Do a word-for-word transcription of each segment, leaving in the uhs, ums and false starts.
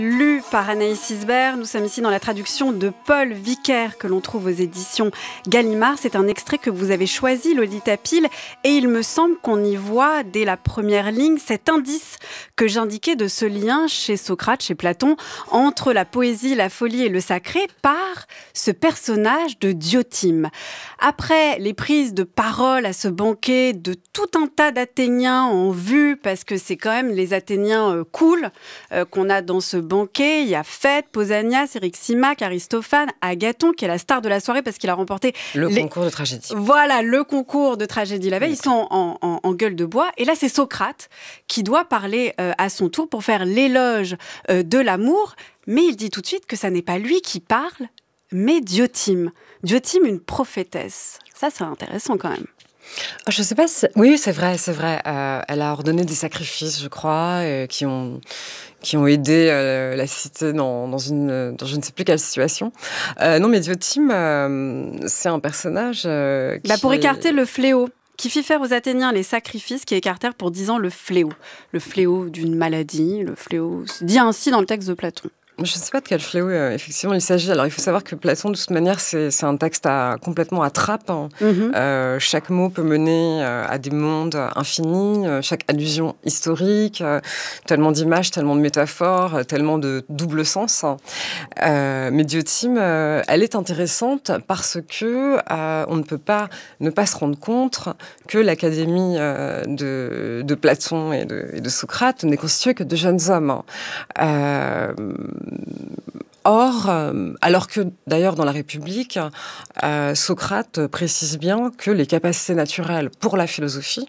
Lu par Anaïs Isbert, nous sommes ici dans la traduction de Paul Vicaire que l'on trouve aux éditions Gallimard. C'est un extrait que vous avez choisi, Lolita Pile, et il me semble qu'on y voit dès la première ligne cet indice que j'indiquais de ce lien chez Socrate, chez Platon, entre la poésie, la folie et le sacré par ce personnage de Diotime. Après les prises de parole à ce banquet de tout un tas d'Athéniens en vue, parce que c'est quand même les Athéniens euh, cool euh, qu'on a dans ce banquet, il y a Phèdre, Pausanias, Eryximach, Aristophane, Agathon, qui est la star de la soirée parce qu'il a remporté... Le les... concours de tragédie. Voilà, le concours de tragédie la veille. Ils sont en, en, en gueule de bois. Et là, c'est Socrate qui doit parler euh, à son tour pour faire l'éloge euh, de l'amour. Mais il dit tout de suite que ça n'est pas lui qui parle, mais Diotime. Diotime, une prophétesse. Ça, c'est intéressant quand même. Je sais pas si... Oui, c'est vrai, c'est vrai. Euh, elle a ordonné des sacrifices, je crois, euh, qui ont... qui ont aidé euh, la cité dans, dans, une, dans je ne sais plus quelle situation. Euh, non, mais Diotime, euh, c'est un personnage euh, qui... Bah pour écarter le fléau, qui fit faire aux Athéniens les sacrifices qui écartèrent pour dix ans le fléau. Le fléau d'une maladie, le fléau... C'est dit ainsi dans le texte de Platon. Je ne sais pas de quel fléau, euh, effectivement, il s'agit. Alors, il faut savoir que Platon, de toute manière, c'est, c'est un texte à, complètement à trappe. Hein. Mm-hmm. Euh, chaque mot peut mener euh, à des mondes infinis, euh, chaque allusion historique, euh, tellement d'images, tellement de métaphores, euh, tellement de double sens. Hein. Euh, mais Diotime, euh, elle est intéressante parce que euh, on ne peut pas ne pas se rendre compte que l'Académie euh, de, de Platon et de, et de Socrate n'est constituée que de jeunes hommes. Hein. Euh, Or, euh, alors que d'ailleurs dans la République, euh, Socrate précise bien que les capacités naturelles pour la philosophie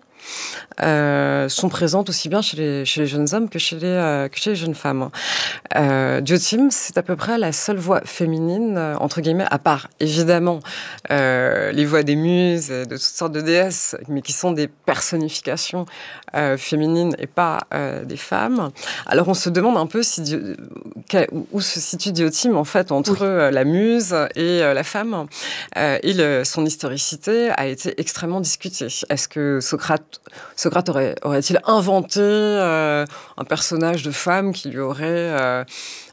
euh, sont présentes aussi bien chez les, chez les jeunes hommes que chez les, euh, que chez les jeunes femmes. Euh, Diotime, c'est à peu près la seule voix féminine, euh, entre guillemets, à part évidemment euh, les voix des muses et de toutes sortes de déesses, mais qui sont des personnifications euh, féminines et pas euh, des femmes. Alors on se demande un peu si Dio- quel, où se situe Diotime en fait entre oui. euh, la muse et euh, la femme. Euh, et le, son historicité a été extrêmement discutée. Est-ce que Socrate Socrate aurait, aurait-il inventé euh, un personnage de femme qui lui aurait euh,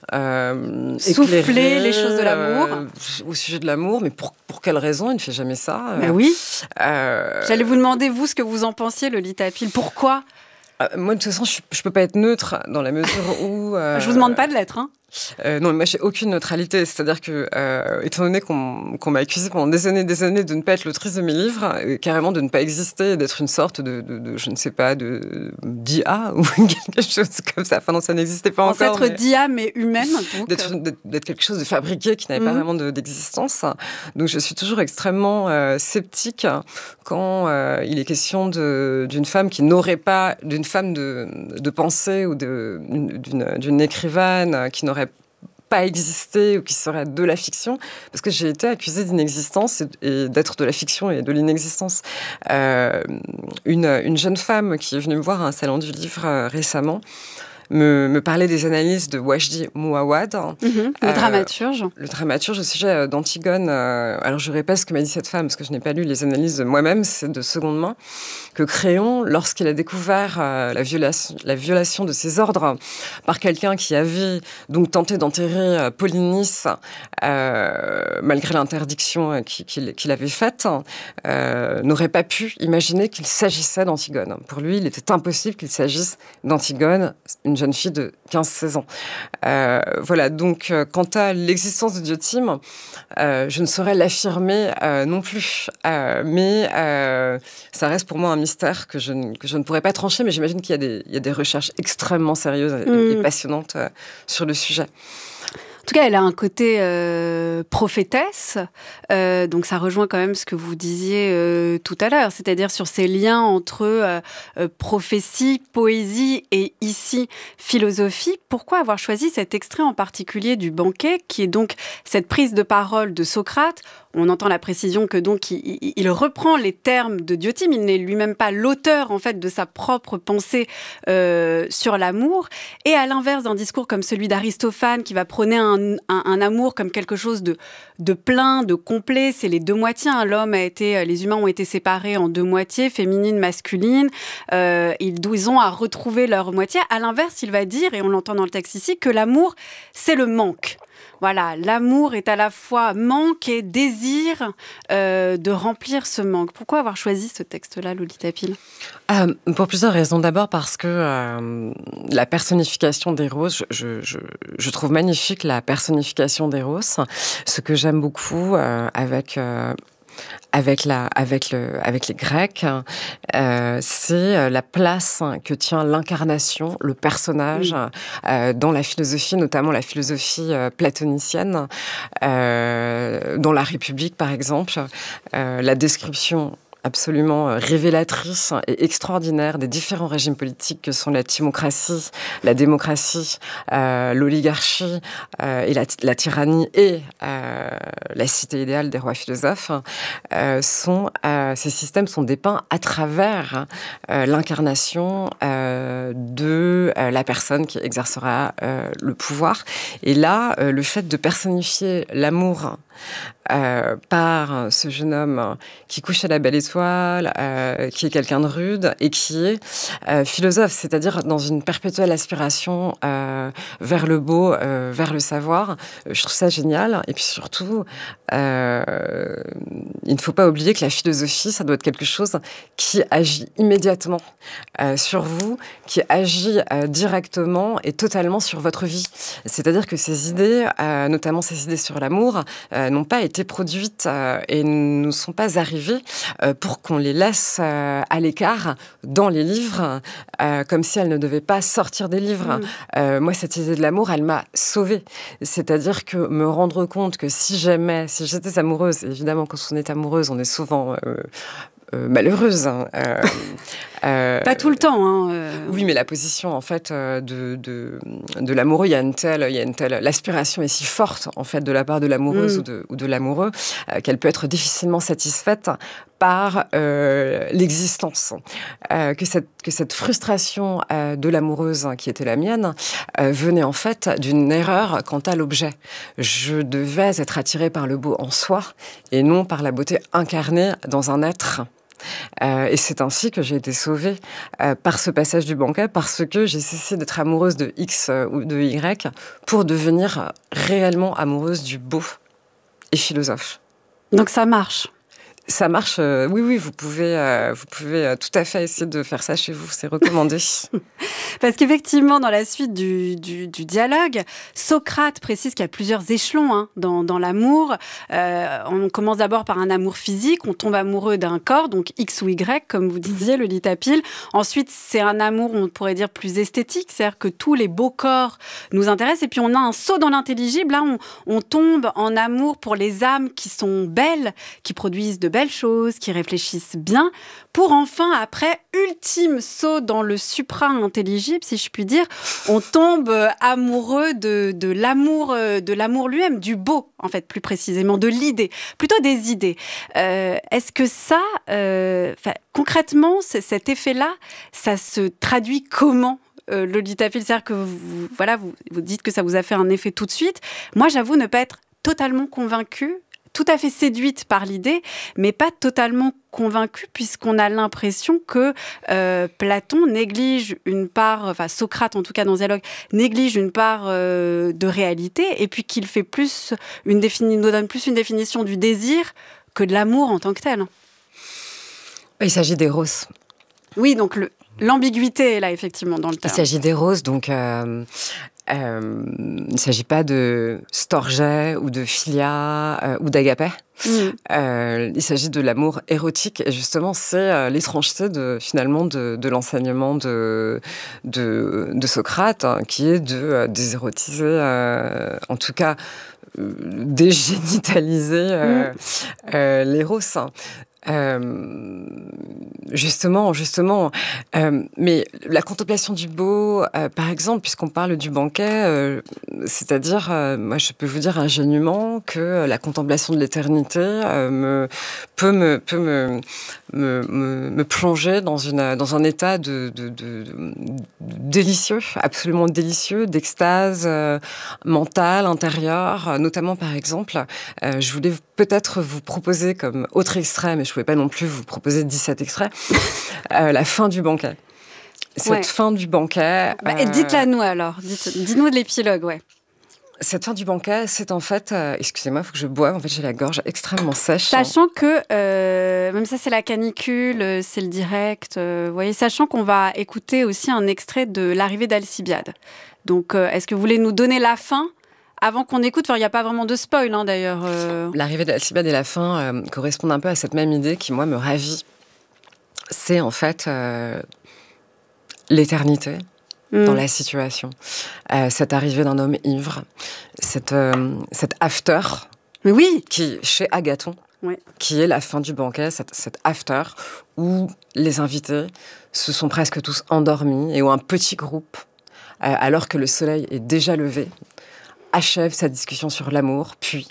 euh, soufflé éclairé, les choses de l'amour euh, au sujet de l'amour, mais pour, pour quelle raison il ne fait jamais ça Ben euh, oui. Euh, J'allais vous demander, vous, ce que vous en pensiez, Lolita Pile. Pourquoi euh, Moi, de toute façon, je ne peux pas être neutre dans la mesure où... Euh, je vous demande pas de l'être, hein. Euh, non, moi, j'ai aucune neutralité. C'est-à-dire que, euh, étant donné qu'on, qu'on m'a accusé pendant des années, des années de ne pas être l'autrice de mes livres, euh, carrément de ne pas exister, d'être une sorte de, de, de je ne sais pas, de d'I A ou quelque chose comme ça. Enfin non, ça n'existait pas Ancêtre encore. Mais... d'I A, mais humaine. Donc... D'être, d'être, d'être quelque chose de fabriqué qui n'avait mmh. pas vraiment de, d'existence. Donc, je suis toujours extrêmement euh, sceptique quand euh, il est question de, d'une femme qui n'aurait pas, d'une femme de, de pensée ou de, d'une, d'une écrivaine qui n'aurait pas existé ou qui serait de la fiction, parce que j'ai été accusée d'inexistence et, et d'être de la fiction et de l'inexistence. Euh, une, une jeune femme qui est venue me voir à un salon du livre euh, récemment me, me parlait des analyses de Wajdi Mouawad. Mmh, le euh, dramaturge. Le dramaturge au sujet d'Antigone. Euh, alors, je répète ce que m'a dit cette femme, parce que je n'ai pas lu les analyses moi-même, c'est de seconde main, que Créon, lorsqu'il a découvert euh, la, violation, la violation de ses ordres par quelqu'un qui avait donc tenté d'enterrer euh, Polynice, euh, malgré l'interdiction qu'il, qu'il, qu'il avait faite, euh, n'aurait pas pu imaginer qu'il s'agissait d'Antigone. Pour lui, il était impossible qu'il s'agisse d'Antigone, une jeune fille de quinze seize ans. Euh, voilà, donc euh, quant à l'existence de Diotime, euh, je ne saurais l'affirmer euh, non plus. Euh, mais euh, ça reste pour moi un mystère que je, ne, que je ne pourrais pas trancher, mais j'imagine qu'il y a des, il y a des recherches extrêmement sérieuses et, mmh. et passionnantes euh, sur le sujet. En tout cas, elle a un côté euh, prophétesse, euh, donc ça rejoint quand même ce que vous disiez euh, tout à l'heure, c'est-à-dire sur ces liens entre euh, euh, prophétie, poésie et ici philosophie. Pourquoi avoir choisi cet extrait en particulier du banquet, qui est donc cette prise de parole de Socrate on entend la précision que donc il, il, il reprend les termes de Diotime, il n'est lui-même pas l'auteur en fait de sa propre pensée euh, sur l'amour. Et à l'inverse d'un discours comme celui d'Aristophane qui va prôner un, un, un amour comme quelque chose de, de plein, de complet, c'est les deux moitiés. Hein. L'homme a été, les humains ont été séparés en deux moitiés, féminine, masculine. Euh, ils, ils ont à retrouver leur moitié. À l'inverse, il va dire, et on l'entend dans le texte ici, que l'amour, c'est le manque. Voilà, l'amour est à la fois manque et désir euh, de remplir ce manque. Pourquoi avoir choisi ce texte-là, Lolita Pile ? euh, Pour plusieurs raisons. D'abord parce que euh, la personnification d'Eros, je, je, je, je trouve magnifique la personnification d'Eros. Ce que j'aime beaucoup euh, avec... Euh, Avec, la, avec, le, avec les Grecs, euh, c'est la place que tient l'incarnation, le personnage, mmh. euh, dans la philosophie, notamment la philosophie euh, platonicienne. Euh, dans la République, par exemple, euh, la description absolument révélatrice et extraordinaire des différents régimes politiques que sont la timocratie, la démocratie, euh, l'oligarchie euh, et la, la tyrannie et euh, la cité idéale des rois philosophes, euh, sont, euh, ces systèmes sont dépeints à travers euh, l'incarnation euh, de euh, la personne qui exercera euh, le pouvoir. Et là, euh, le fait de personnifier l'amour Euh, par ce jeune homme qui couche à la belle étoile, euh, qui est quelqu'un de rude et qui est euh, philosophe, c'est-à-dire dans une perpétuelle aspiration euh, vers le beau, euh, vers le savoir. Je trouve ça génial. Et puis surtout, euh, il ne faut pas oublier que la philosophie, ça doit être quelque chose qui agit immédiatement euh, sur vous, qui agit euh, directement et totalement sur votre vie. C'est-à-dire que ces idées, euh, notamment ces idées sur l'amour, euh, n'ont pas été produites euh, et ne sont pas arrivées euh, pour qu'on les laisse euh, à l'écart dans les livres, euh, comme si elles ne devaient pas sortir des livres. Mmh. Euh, moi, cette idée de l'amour, elle m'a sauvée. C'est-à-dire que me rendre compte que si j'aimais, si j'étais amoureuse, évidemment, quand on est amoureuse, on est souvent... Euh, Euh, malheureuse. Hein. Euh, euh, pas tout le temps. Hein, euh... Oui, mais la position en fait euh, de, de, de l'amoureux, il y a une telle, il y a une telle, l'aspiration est si forte en fait de la part de l'amoureuse mmh. ou, de, ou de l'amoureux euh, qu'elle peut être difficilement satisfaite par euh, l'existence. Euh, que, cette, que cette frustration euh, de l'amoureuse hein, qui était la mienne euh, venait en fait d'une erreur quant à l'objet. Je devais être attirée par le beau en soi et non par la beauté incarnée dans un être. Euh, et c'est ainsi que j'ai été sauvée euh, par ce passage du banquet, parce que j'ai cessé d'être amoureuse de X euh, ou de Y pour devenir réellement amoureuse du beau et philosophe. Donc ça marche. Ça marche, euh, oui, oui, vous pouvez, euh, vous pouvez euh, tout à fait essayer de faire ça chez vous, c'est recommandé. Parce qu'effectivement, dans la suite du, du, du dialogue, Socrate précise qu'il y a plusieurs échelons hein, dans, dans l'amour. Euh, on commence d'abord par un amour physique, on tombe amoureux d'un corps, donc X ou Y, comme vous disiez, Lolita Pile. Ensuite, c'est un amour, on pourrait dire, plus esthétique, c'est-à-dire que tous les beaux corps nous intéressent. Et puis, on a un saut dans l'intelligible, là, on, on tombe en amour pour les âmes qui sont belles, qui produisent de belles choses, qui réfléchissent bien, pour enfin, après, ultime saut dans le supra-intelligible, si je puis dire, on tombe amoureux de, de l'amour, de l'amour lui-même, du beau, en fait, plus précisément, de l'idée, plutôt des idées. Euh, est-ce que ça, euh, concrètement, cet effet-là, ça se traduit comment ? Euh, Lolita Pile, c'est-à-dire que vous, voilà, vous, vous dites que ça vous a fait un effet tout de suite. Moi, j'avoue ne pas être totalement convaincue, tout à fait séduite par l'idée, mais pas totalement convaincue, puisqu'on a l'impression que euh, Platon néglige une part, enfin Socrate en tout cas dans le dialogue, néglige une part euh, de réalité, et puis qu'il fait plus une défini- nous donne plus une définition du désir que de l'amour en tant que tel. Il s'agit d'Eros. Oui, donc le, l'ambiguïté est là, effectivement, dans le terme. Il s'agit d'Eros, donc... Euh... Euh, il ne s'agit pas de Storgé ou de Philia euh, ou d'Agapé. Mmh. Euh, il s'agit de l'amour érotique. Et justement, c'est euh, l'étrangeté de, finalement de, de l'enseignement de, de, de Socrate, hein, qui est de euh, désérotiser, euh, en tout cas, euh, dégénitaliser euh, mmh. euh, l'éros. Euh, justement, justement. Euh, mais la contemplation du beau, euh, par exemple, puisqu'on parle du banquet, euh, c'est-à-dire, euh, moi, je peux vous dire ingénument que la contemplation de l'éternité euh, me, peut, me, peut me, me, me, me plonger dans, une, dans un état de, de, de, de délicieux, absolument délicieux, d'extase euh, mentale, intérieure. Notamment, par exemple, euh, je voulais peut-être vous proposer comme autre extrait, mais je ne pouvais pas non plus vous proposer dix-sept extraits, euh, la fin du banquet. Cette ouais. fin du banquet... Bah, euh... Dites-la nous alors, Dites, dites-nous de l'épilogue, ouais. Cette fin du banquet, c'est en fait... Euh, excusez-moi, il faut que je boive, en fait j'ai la gorge extrêmement sèche. Sachant que, euh, même ça c'est la canicule, c'est le direct, euh, vous voyez, sachant qu'on va écouter aussi un extrait de l'arrivée d'Alcibiade. Donc, euh, est-ce que vous voulez nous donner la fin avant qu'on écoute? Enfin, il n'y a pas vraiment de spoil, hein, d'ailleurs. Euh... L'arrivée d'Alcibiade et la fin euh, correspondent un peu à cette même idée qui, moi, me ravit. C'est en fait euh, l'éternité mmh. dans la situation. Euh, cette arrivée d'un homme ivre, cette, euh, cette after, Mais oui qui, chez Agathon, oui. qui est la fin du banquet, cette, cette after, où les invités se sont presque tous endormis et où un petit groupe, euh, alors que le soleil est déjà levé, achève sa discussion sur l'amour, puis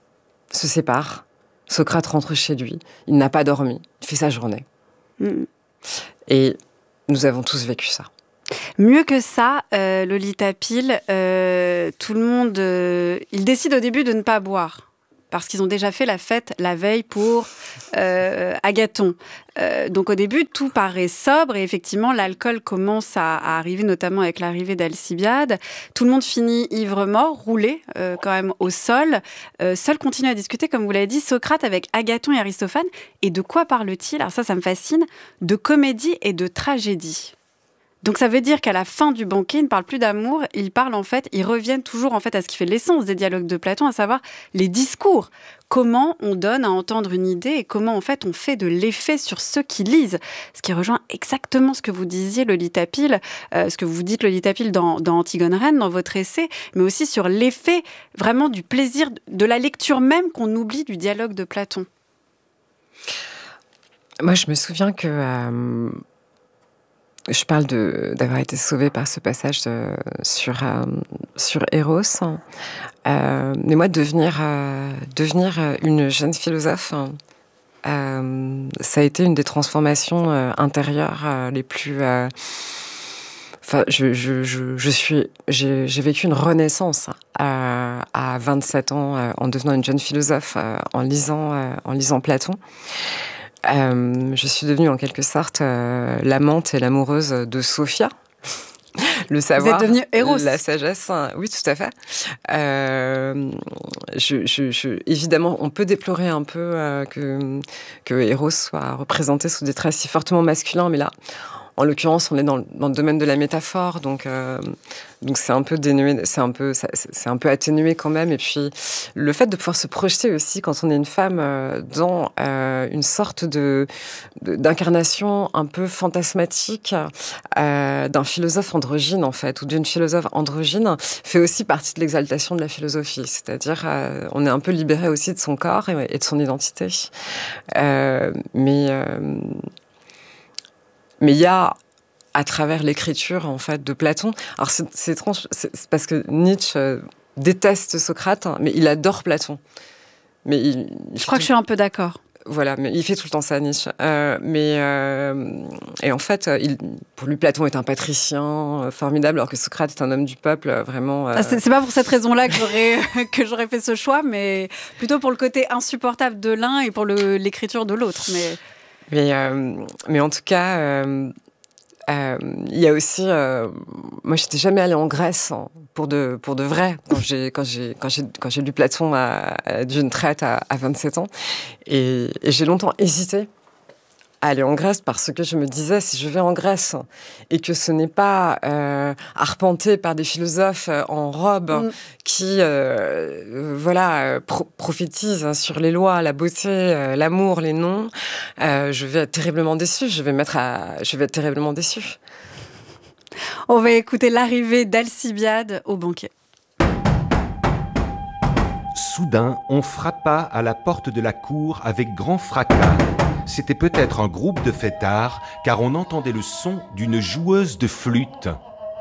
se sépare. Socrate rentre chez lui, il n'a pas dormi, il fait sa journée. Mmh. Et nous avons tous vécu ça. Mieux que ça, euh, Lolita Pile, euh, tout le monde... Euh, il décide au début de ne pas boire. Parce qu'ils ont déjà fait la fête la veille pour euh, Agathon. Euh, donc au début, tout paraît sobre et effectivement, l'alcool commence à, à arriver, notamment avec l'arrivée d'Alcibiade. Tout le monde finit ivre-mort, roulé euh, quand même au sol. Euh, seul continue à discuter, comme vous l'avez dit, Socrate avec Agathon et Aristophane. Et de quoi parle-t-il? Alors ça, ça me fascine. De comédie et de tragédie. Donc ça veut dire qu'à la fin du banquet, ils ne parlent plus d'amour, ils parlent en fait, ils reviennent toujours en fait à ce qui fait l'essence des dialogues de Platon, à savoir les discours. Comment on donne à entendre une idée et comment en fait on fait de l'effet sur ceux qui lisent. Ce qui rejoint exactement ce que vous disiez, Lolita Pile, euh, ce que vous dites, Lolita Pile, dans, dans Antigone Reine, dans votre essai, mais aussi sur l'effet vraiment du plaisir de la lecture même qu'on oublie du dialogue de Platon. Moi, je me souviens que... Euh... Je parle de, d'avoir été sauvée par ce passage de, sur, euh, sur Eros. Euh, mais moi, devenir, euh, devenir une jeune philosophe, euh, ça a été une des transformations euh, intérieures euh, les plus... Euh, enfin, je, je, je, je suis, j'ai, j'ai vécu une renaissance euh, à vingt-sept ans euh, en devenant une jeune philosophe, euh, en, lisant, euh, en lisant Platon. Euh, je suis devenue en quelque sorte euh, l'amante et l'amoureuse de Sophia. Le savoir, vous êtes devenue Eros. La sagesse, oui, tout à fait. Euh, je, je, je, évidemment, on peut déplorer un peu euh, que, que Eros soit représenté sous des traits si fortement masculins, mais là, en l'occurrence, on est dans, dans le domaine de la métaphore, donc euh, donc c'est un peu dénué, c'est un peu ça, c'est un peu atténué quand même. Et puis le fait de pouvoir se projeter aussi quand on est une femme euh, dans euh, une sorte de, de d'incarnation un peu fantasmatique euh, d'un philosophe androgyne en fait, ou d'une philosophe androgyne, fait aussi partie de l'exaltation de la philosophie. C'est-à-dire, euh, on est un peu libéré aussi de son corps et, et de son identité. Euh, mais euh, Mais il y a, à travers l'écriture en fait de Platon, alors c'est, c'est étrange, c'est, c'est parce que Nietzsche euh, déteste Socrate, hein, mais il adore Platon. Mais il, il je crois tout... que je suis un peu d'accord. Voilà, mais il fait tout le temps ça, Nietzsche. Euh, mais euh, et en fait, il, pour lui, Platon est un patricien euh, formidable, alors que Socrate est un homme du peuple, euh, vraiment. Euh... Ah, c'est, c'est pas pour cette raison-là que j'aurais que j'aurais fait ce choix, mais plutôt pour le côté insupportable de l'un et pour le, l'écriture de l'autre. Mais Mais, euh, mais en tout cas, euh, euh, il y a aussi... Euh, moi, je n'étais jamais allée en Grèce hein, pour, de, pour de vrai, quand j'ai, quand j'ai, quand j'ai, quand j'ai lu Platon à, à, d'une traite à, à vingt-sept ans. Et, et j'ai longtemps hésité à aller en Grèce parce que je me disais, si je vais en Grèce et que ce n'est pas euh, arpenté par des philosophes en robe mmh. qui euh, voilà, pro- prophétisent sur les lois, la beauté, euh, l'amour, les noms, euh, je vais être terriblement déçue. Je vais, mettre à... je vais être terriblement déçue. On va écouter l'arrivée d'Alcibiade au banquet. Soudain, on frappa à la porte de la cour avec grand fracas. c'était peut-être un groupe de fêtards, car on entendait le son d'une joueuse de flûte.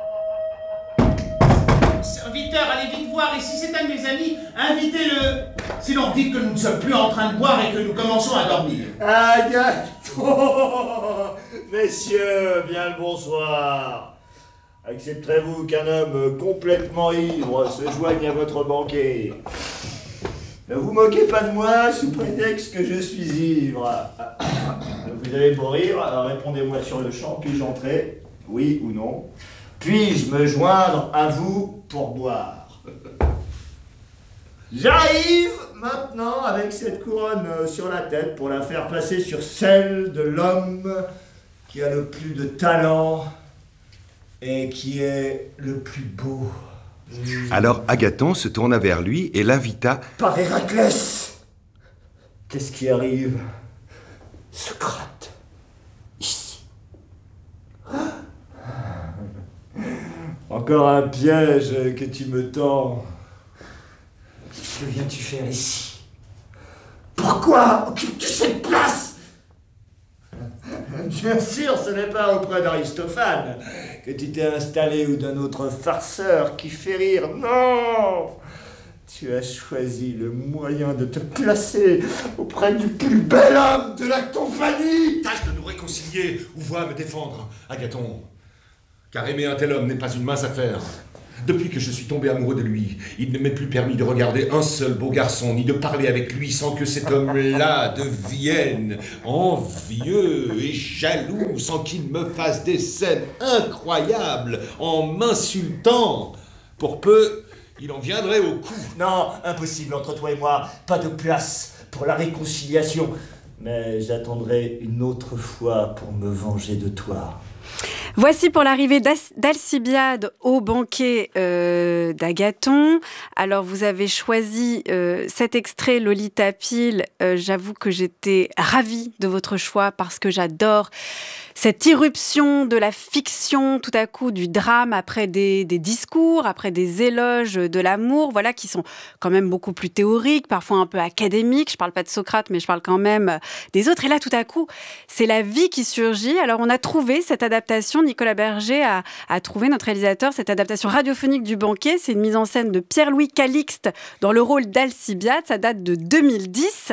Serviteur, allez vite voir, et si c'est un de mes amis, invitez-le. Sinon, dites que nous ne sommes plus en train de boire et que nous commençons à dormir. Agathon! Messieurs, bien le bonsoir. Accepterez-vous qu'un homme complètement ivre se joigne à votre banquet? Ne vous moquez pas de moi sous prétexte que je suis ivre. Vous avez beau rire, alors répondez-moi sur le champ, puis-je entrer? Oui ou non? Puis-je me joindre à vous pour boire? J'arrive maintenant avec cette couronne sur la tête pour la faire passer sur celle de l'homme qui a le plus de talent et qui est le plus beau. Alors Agathon se tourna vers lui et l'invita. Par Héraclès! Qu'est-ce qui arrive? Socrate, ici. Encore un piège que tu me tends. Que viens-tu faire ici? Pourquoi occupes-tu cette place? Bien sûr, ce n'est pas auprès d'Aristophane que tu t'es installé ou d'un autre farceur qui fait rire. Non! Tu as choisi le moyen de te placer auprès du plus bel homme de la compagnie. Tâche de nous réconcilier ou va me défendre, Agathon. Car aimer un tel homme n'est pas une mince affaire. Depuis que je suis tombé amoureux de lui, il ne m'est plus permis de regarder un seul beau garçon, ni de parler avec lui sans que cet homme-là devienne envieux et jaloux, sans qu'il me fasse des scènes incroyables en m'insultant. Pour peu, il en viendrait au coup. Non, impossible entre toi et moi, pas de place pour la réconciliation. Mais j'attendrai une autre fois pour me venger de toi. Voici pour l'arrivée d'Alcibiade au banquet euh, d'Agathon. Alors, vous avez choisi euh, cet extrait, Lolita Pyle. Euh, j'avoue que j'étais ravie de votre choix parce que j'adore cette irruption de la fiction, tout à coup, du drame, après des, des discours, après des éloges de l'amour, voilà, qui sont quand même beaucoup plus théoriques, parfois un peu académiques. Je parle pas de Socrate, mais je parle quand même des autres. Et là, tout à coup, c'est la vie qui surgit. Alors, on a trouvé cette adaptation, Nicolas Berger a, a trouvé, notre réalisateur, cette adaptation radiophonique du banquet. C'est une mise en scène de Pierre-Louis Calixte dans le rôle d'Alcibiade. Ça date de deux mille dix.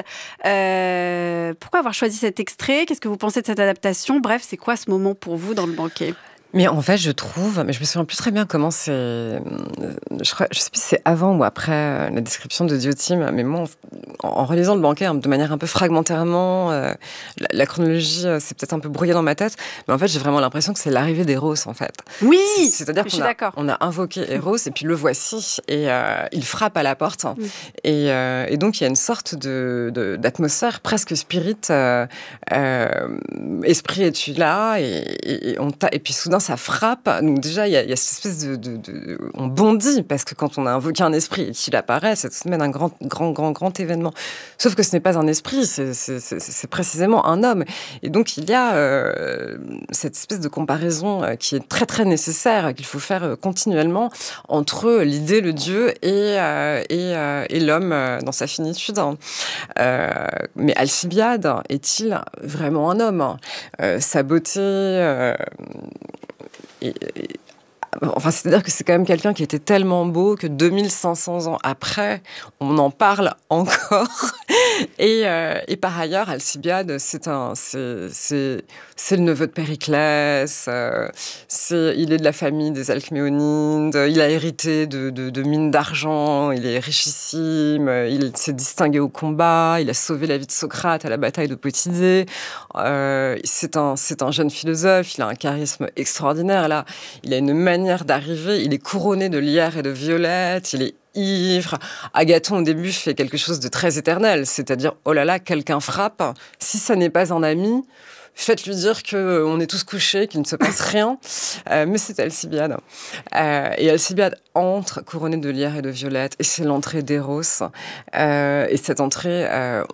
Euh, pourquoi avoir choisi cet extrait? Qu'est-ce que vous pensez de cette adaptation? Bref, c'est quoi ce moment pour vous dans le banquet? Mais en fait, je trouve, mais je me souviens plus très bien comment c'est. Je crois, je sais plus si c'est avant ou après la description de Diotime, mais moi, en, en relisant le banquet de manière un peu fragmentairement, euh, la, la chronologie euh, c'est peut-être un peu brouillé dans ma tête, mais en fait, j'ai vraiment l'impression que c'est l'arrivée d'Eros, en fait. Oui, c'est, c'est-à-dire je qu'on suis a, d'accord. on a invoqué Eros et puis le voici et euh, il frappe à la porte mm. et, euh, et donc il y a une sorte de, de d'atmosphère presque spirit, euh, euh, esprit es-tu là et, et, et on t'a, et puis soudain ça frappe. Donc déjà, il y, y a cette espèce de, de, de... On bondit, parce que quand on a invoqué un esprit et qu'il apparaît, c'est tout de même un grand, grand, grand, grand événement. Sauf que ce n'est pas un esprit, c'est, c'est, c'est, c'est précisément un homme. Et donc, il y a euh, cette espèce de comparaison qui est très, très nécessaire, qu'il faut faire continuellement entre l'idée, le Dieu et, euh, et, euh, et l'homme dans sa finitude. Euh, mais Alcibiade est-il vraiment un homme? euh, Sa beauté... Euh, Et, et, enfin, c'est-à-dire que c'est quand même quelqu'un qui était tellement beau que deux mille cinq cents ans après, on en parle encore. Et, euh, et par ailleurs, Alcibiade, c'est, un, c'est, c'est, c'est le neveu de Périclès, euh, c'est, il est de la famille des Alcméonides, il a hérité de, de, de mines d'argent, il est richissime, il s'est distingué au combat, il a sauvé la vie de Socrate à la bataille de Potidée. Euh, c'est, un, c'est un jeune philosophe, il a un charisme extraordinaire. Là, il a une manière d'arriver, il est couronné de lierre et de violette, il est ivre. Agathon, au début, fait quelque chose de très éternel, c'est-à-dire, oh là là, quelqu'un frappe. Si ça n'est pas un ami, faites-lui dire qu'on est tous couchés, qu'il ne se passe rien. Euh, mais c'est Alcibiade. Euh, et Alcibiade entre, couronnée de lierre et de violette, et c'est l'entrée d'Eros. Euh, et cette entrée... Euh,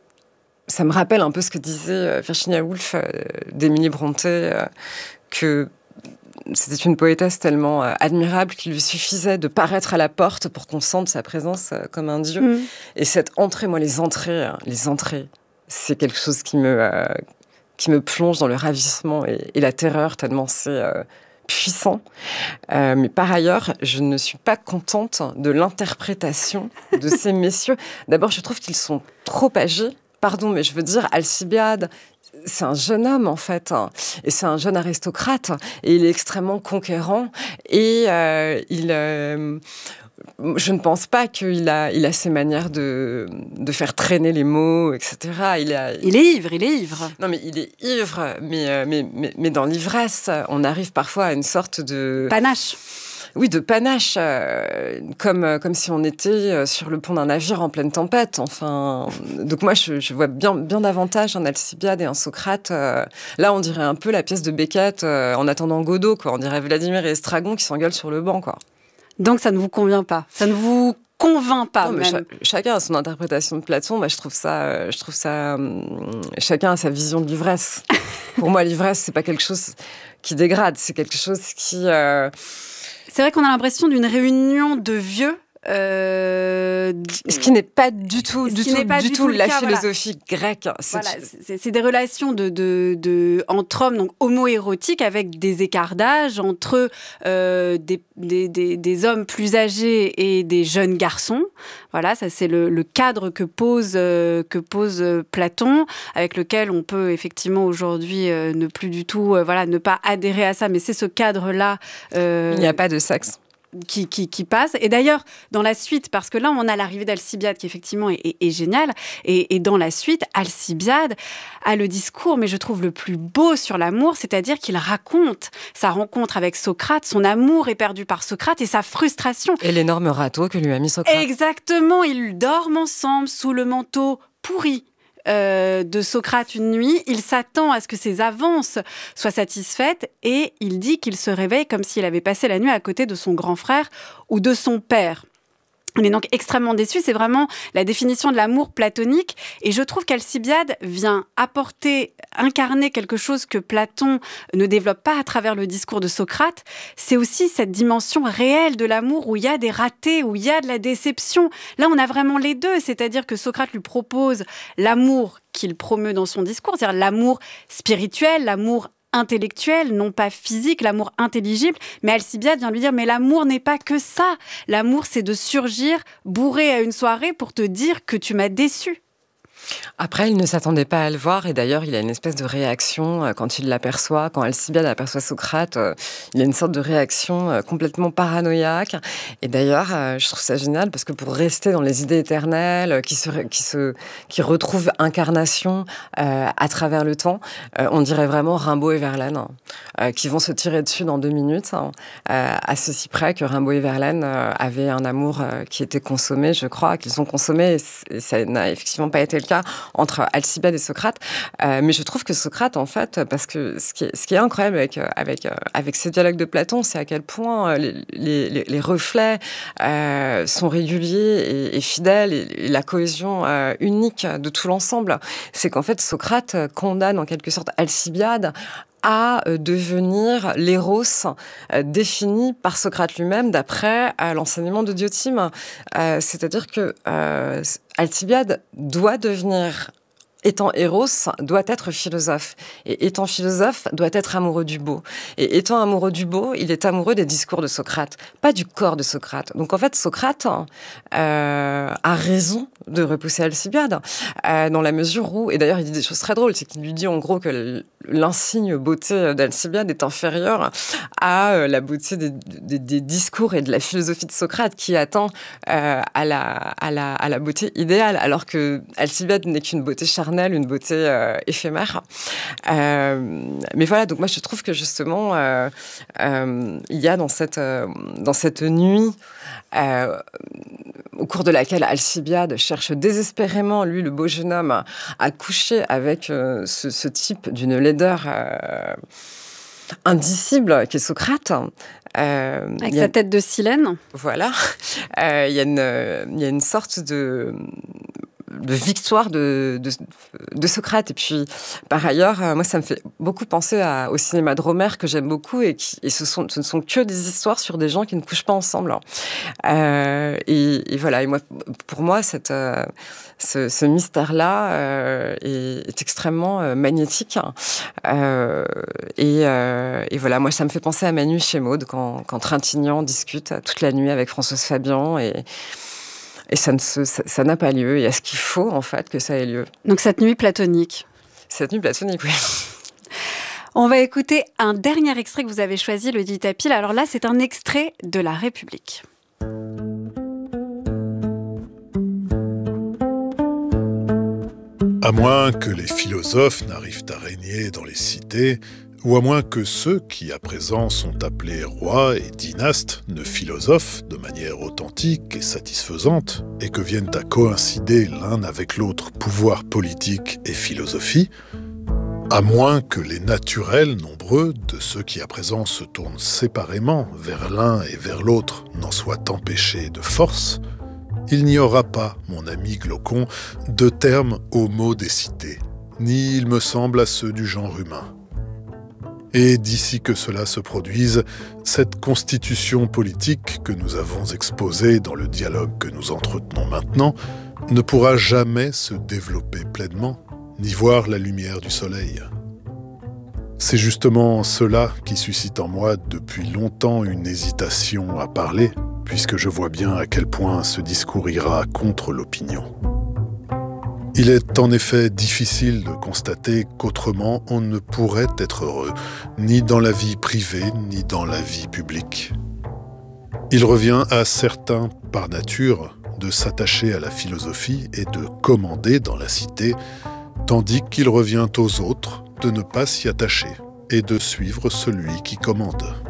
ça me rappelle un peu ce que disait Virginia Woolf euh, d'Émilie Brontë, euh, que c'était une poétesse tellement euh, admirable qu'il lui suffisait de paraître à la porte pour qu'on sente sa présence euh, comme un dieu. Mmh. Et cette entrée, moi, les entrées, hein, les entrées, c'est quelque chose qui me, euh, qui me plonge dans le ravissement et, et la terreur, tellement c'est euh, puissant. Euh, mais par ailleurs, je ne suis pas contente de l'interprétation de ces messieurs. D'abord, je trouve qu'ils sont trop âgés. Pardon, mais je veux dire, Alcibiade, c'est un jeune homme, en fait, hein, et c'est un jeune aristocrate, et il est extrêmement conquérant, et euh, il... Euh, je ne pense pas qu'il a, il a ces manières de, de faire traîner les mots, et cetera. Il, a, il est ivre, il est ivre. Non, mais il est ivre, mais, mais, mais, mais dans l'ivresse, on arrive parfois à une sorte de... Panache. Oui, de panache, euh, comme, comme si on était sur le pont d'un navire en pleine tempête. Enfin, donc moi, je, je vois bien, bien davantage un Alcibiade et un Socrate. Euh, là, on dirait un peu la pièce de Beckett euh, en attendant Godot, quoi. On dirait Vladimir et Estragon qui s'engueulent sur le banc, quoi. Donc, ça ne vous convient pas. Ça ne vous convainc pas, non, mais même. Cha- chacun a son interprétation de Platon. Moi, je trouve ça... Je trouve ça hum, chacun a sa vision de l'ivresse. Pour moi, l'ivresse, c'est pas quelque chose qui dégrade. C'est quelque chose qui... Euh, C'est vrai qu'on a l'impression d'une réunion de vieux. Euh, ce qui n'est pas du tout, du tout, pas du du tout tout le la cas, philosophie voilà. grecque. C'est, voilà, c'est, c'est des relations de, de, de, entre hommes, donc homo-érotiques, avec des écarts d'âge entre euh, des, des, des, des hommes plus âgés et des jeunes garçons. Voilà, ça c'est le, le cadre que pose, euh, que pose Platon, avec lequel on peut effectivement aujourd'hui euh, ne plus du tout, euh, voilà, ne pas adhérer à ça, mais c'est ce cadre-là. Euh, Il n'y a pas de sexe. Qui, qui, qui passe. Et d'ailleurs, dans la suite, parce que là, on a l'arrivée d'Alcibiade qui, effectivement, est, est, est géniale. Et, et dans la suite, Alcibiade a le discours, mais je trouve le plus beau sur l'amour, c'est-à-dire qu'il raconte sa rencontre avec Socrate, son amour éperdu par Socrate et sa frustration. Et l'énorme râteau que lui a mis Socrate. Exactement, ils dorment ensemble sous le manteau pourri Euh, de Socrate une nuit, il s'attend à ce que ses avances soient satisfaites et il dit qu'il se réveille comme s'il avait passé la nuit à côté de son grand frère ou de son père. On est donc extrêmement déçu, c'est vraiment la définition de l'amour platonique et je trouve qu'Alcibiade vient apporter, incarner quelque chose que Platon ne développe pas à travers le discours de Socrate. C'est aussi cette dimension réelle de l'amour où il y a des ratés, où il y a de la déception. Là, on a vraiment les deux, c'est-à-dire que Socrate lui propose l'amour qu'il promeut dans son discours, c'est-à-dire l'amour spirituel, l'amour intellectuel, non pas physique, l'amour intelligible, mais Alcibiade vient lui dire mais l'amour n'est pas que ça. L'amour, c'est de surgir bourré à une soirée pour te dire que tu m'as déçu. Après, il ne s'attendait pas à le voir, et d'ailleurs, il a une espèce de réaction euh, quand il l'aperçoit, quand Alcibiade aperçoit Socrate, euh, il a une sorte de réaction euh, complètement paranoïaque. Et d'ailleurs, euh, je trouve ça génial, parce que pour rester dans les idées éternelles, euh, qui, se, qui, se, qui retrouvent incarnation euh, à travers le temps, euh, on dirait vraiment Rimbaud et Verlaine, euh, qui vont se tirer dessus dans deux minutes, hein, euh, à ceci près que Rimbaud et Verlaine euh, avaient un amour euh, qui était consommé, je crois, qu'ils ont consommé, et, et ça n'a effectivement pas été le cas entre Alcibiade et Socrate. Euh, mais je trouve que Socrate, en fait, parce que ce qui est, ce qui est incroyable avec, avec, avec ces dialogues de Platon, c'est à quel point les, les, les reflets euh, sont réguliers et, et fidèles, et, et la cohésion euh, unique de tout l'ensemble. C'est qu'en fait, Socrate condamne en quelque sorte Alcibiade à devenir l'éros euh, défini par Socrate lui-même d'après euh, l'enseignement de Diotime. Euh, c'est-à-dire que euh, Alcibiade doit devenir, étant héros, doit être philosophe. Et étant philosophe, doit être amoureux du beau. Et étant amoureux du beau, il est amoureux des discours de Socrate, pas du corps de Socrate. Donc en fait, Socrate euh, a raison de repousser Alcibiade, euh, dans la mesure où, et d'ailleurs il dit des choses très drôles, c'est qu'il lui dit en gros que l'insigne beauté d'Alcibiade est inférieure à la beauté des, des, des discours et de la philosophie de Socrate, qui attend euh, à, la, à, la, à la beauté idéale, alors que Alcibiade n'est qu'une beauté charnelle, une beauté euh, éphémère. Euh, mais voilà, donc moi je trouve que justement, euh, euh, il y a dans cette, euh, dans cette nuit, euh, au cours de laquelle Alcibiade cherche désespérément, lui, le beau jeune homme, à coucher avec euh, ce, ce type d'une laideur euh, indicible qu'est Socrate. Euh, avec sa tête de silène. Voilà. Euh, il y a une, il y a une sorte de... de victoire de, de, de Socrate. Et puis, par ailleurs, euh, moi, ça me fait beaucoup penser à, au cinéma de Rohmer, que j'aime beaucoup, et, qui, et ce, sont, ce ne sont que des histoires sur des gens qui ne couchent pas ensemble. Euh, et, et voilà, et moi, pour moi, cette, euh, ce, ce mystère-là euh, est, est extrêmement euh, magnétique. Euh, et, euh, et voilà, moi, ça me fait penser à Manu chez Maud, quand, quand Trintignant discute toute la nuit avec Françoise Fabian, et Et ça, ne se, ça, ça n'a pas lieu. Et est-ce qu'il faut, en fait, que ça ait lieu ? Donc cette nuit platonique. Cette nuit platonique, oui. On va écouter un dernier extrait que vous avez choisi, le dit Tapil. Alors là, c'est un extrait de La République. À moins que les philosophes n'arrivent à régner dans les cités, ou à moins que ceux qui à présent sont appelés rois et dynastes ne philosophent de manière authentique et satisfaisante, et que viennent à coïncider l'un avec l'autre pouvoir politique et philosophie, à moins que les naturels nombreux de ceux qui à présent se tournent séparément vers l'un et vers l'autre n'en soient empêchés de force, il n'y aura pas, mon ami Glaucon, de terme aux mots des cités, ni il me semble à ceux du genre humain. Et d'ici que cela se produise, cette constitution politique que nous avons exposée dans le dialogue que nous entretenons maintenant ne pourra jamais se développer pleinement, ni voir la lumière du soleil. C'est justement cela qui suscite en moi depuis longtemps une hésitation à parler, puisque je vois bien à quel point ce discours ira contre l'opinion. Il est en effet difficile de constater qu'autrement on ne pourrait être heureux, ni dans la vie privée, ni dans la vie publique. Il revient à certains, par nature, de s'attacher à la philosophie et de commander dans la cité, tandis qu'il revient aux autres de ne pas s'y attacher et de suivre celui qui commande.